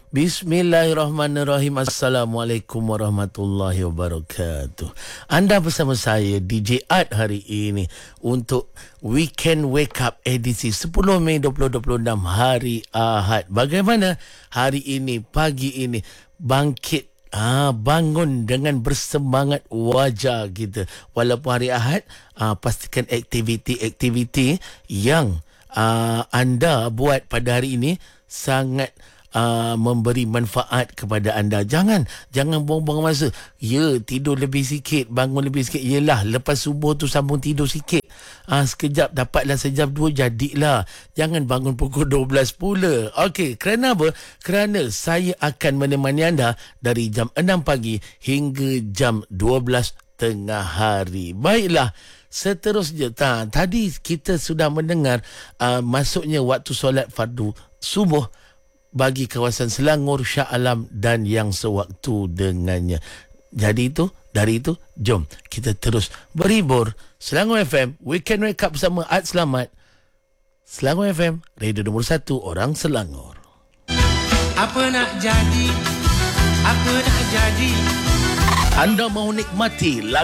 Bismillahirrahmanirrahim. Assalamualaikum warahmatullahi wabarakatuh. Anda bersama saya DJ Art hari ini untuk Weekend Wake Up edisi 10 Mei 2026 hari Ahad. Bagaimana hari ini, pagi ini bangkit, bangun dengan bersemangat wajah kita. Walaupun hari Ahad, pastikan aktiviti-aktiviti yang anda buat pada hari ini sangat memberi manfaat kepada anda. Jangan buang-buang masa. Ya, tidur lebih sikit, bangun lebih sikit. Yelah, lepas subuh tu sambung tidur sikit. Sekejap dapatlah sejam dua, jadilah. Jangan bangun pukul 12 pula. Okey, kerana apa? Kerana saya akan menemani anda dari jam 6 pagi hingga jam 12 tengah hari. Baiklah, seterusnya. Tadi kita sudah mendengar masuknya waktu solat fardu subuh bagi kawasan Selangor, Shah Alam dan yang sewaktu dengannya. Dari itu, jom kita terus berhibur. Selangor FM, Weekend Wake Up bersama Art Selamat. Selangor FM, radio nombor 1 orang Selangor. Apa nak jadi? Anda mahu nikmati